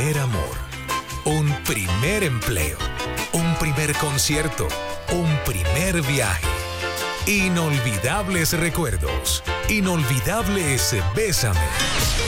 primer amor, un primer empleo, un primer concierto, un primer viaje. Inolvidables recuerdos, inolvidables Bésame.